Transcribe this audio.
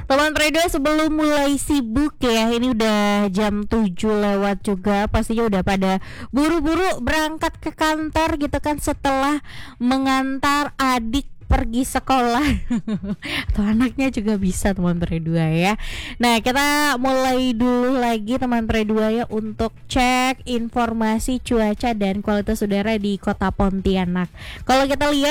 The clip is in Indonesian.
Teman trader sebelum mulai sibuk ya, ini udah jam 7 lewat juga. Pastinya udah pada buru-buru berangkat ke kantor gitu kan, setelah mengantar adik pergi sekolah atau anaknya juga bisa teman dua ya. Nah, kita mulai dulu lagi teman dua ya untuk cek informasi cuaca dan kualitas udara di Kota Pontianak. Kalau kita lihat